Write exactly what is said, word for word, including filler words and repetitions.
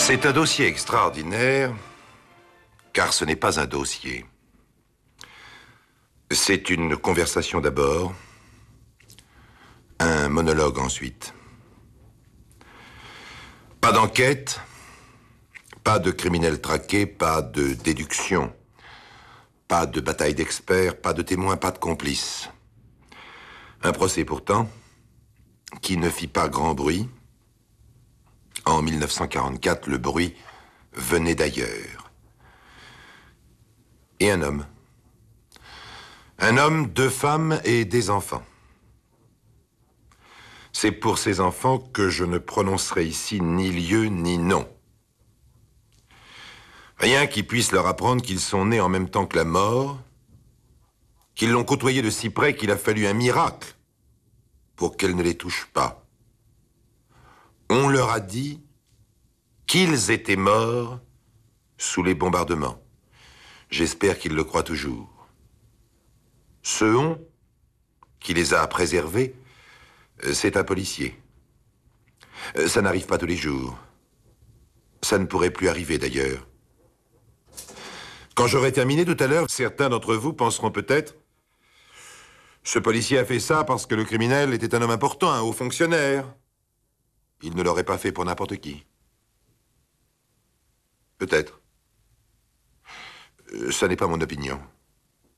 C'est un dossier extraordinaire, car ce n'est pas un dossier. C'est une conversation d'abord, un monologue ensuite. Pas d'enquête, pas de criminel traqué, pas de déduction, pas de bataille d'experts, pas de témoins, pas de complices. Un procès pourtant qui ne fit pas grand bruit. En mille neuf cent quarante-quatre, le bruit venait d'ailleurs. Et un homme. Un homme, deux femmes et des enfants. C'est pour ces enfants que je ne prononcerai ici ni lieu ni nom. Rien qui puisse leur apprendre qu'ils sont nés en même temps que la mort, qu'ils l'ont côtoyé de si près qu'il a fallu un miracle pour qu'elle ne les touche pas. On leur a dit qu'ils étaient morts sous les bombardements. J'espère qu'ils le croient toujours. Ce on qui les a préservés, c'est un policier. Ça n'arrive pas tous les jours. Ça ne pourrait plus arriver d'ailleurs. Quand j'aurai terminé tout à l'heure, certains d'entre vous penseront peut-être: ce policier a fait ça parce que le criminel était un homme important, un haut fonctionnaire. Il ne l'aurait pas fait pour n'importe qui. Peut-être. Ça n'est pas mon opinion.